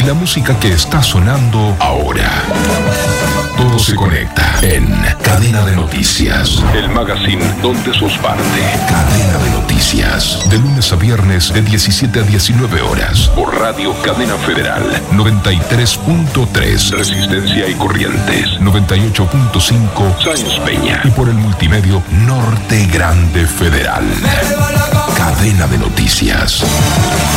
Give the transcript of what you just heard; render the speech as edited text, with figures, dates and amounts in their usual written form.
la música que está sonando ahora. Todo se conecta en Cadena de Noticias, el magazine donde sos parte. Cadena de Noticias, de lunes a viernes de 17 a 19 horas, por Radio Cadena Federal, 93.3 Resistencia y Corrientes, 98.5 Sáenz Peña, y por el multimedio Norte Grande Federal. Cadena de Noticias.